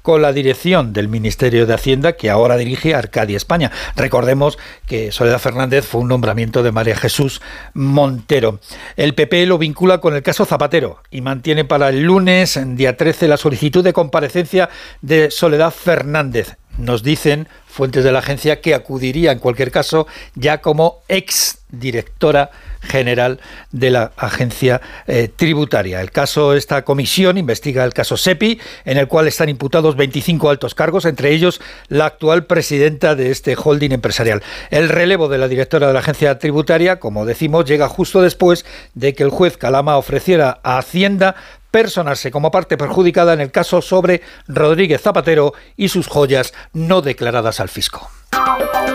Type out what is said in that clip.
con la dirección del Ministerio de Hacienda, que ahora dirige Arcadia España. Recordemos que Soledad Fernández fue un nombramiento de María Jesús Montero. El PP lo vincula con el caso Zapatero y mantiene para el lunes, día 13, la solicitud de comparecencia de Soledad Fernández. Nos dicen fuentes de la agencia que acudiría en cualquier caso ya como exdirectora general de la agencia tributaria. Esta comisión investiga el caso SEPI, en el cual están imputados 25 altos cargos, entre ellos la actual presidenta de este holding empresarial. El relevo de la directora de la agencia tributaria, como decimos, llega justo después de que el juez Calama ofreciera a Hacienda personarse como parte perjudicada en el caso sobre Rodríguez Zapatero y sus joyas no declaradas al fisco.